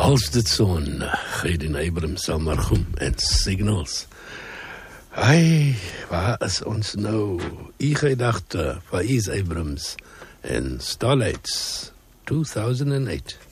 Als dit son, Gideon Abrams, Almarhum en Signals. Hey, waar is ons nou? Gedagte van Abrams en Starlights 2008.